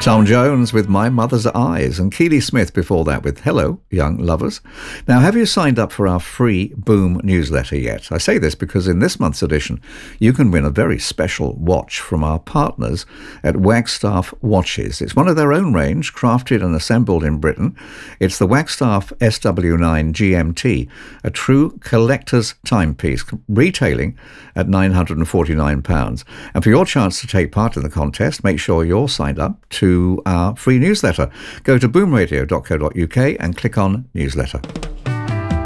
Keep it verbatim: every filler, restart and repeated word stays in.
Tom Jones with My Mother's Eyes, and Keely Smith before that with Hello, Young Lovers. Now, have you signed up for our free Boom newsletter yet? I say this because in this month's edition, you can win a very special watch from our partners at Wagstaff Watches. It's one of their own range, crafted and assembled in Britain. It's the Wagstaff S W nine G M T, a true collector's timepiece, retailing at nine hundred forty-nine pounds. And for your chance to take part in the contest, make sure you're signed up to our free newsletter. Go to boom radio dot co dot uk and click on newsletter.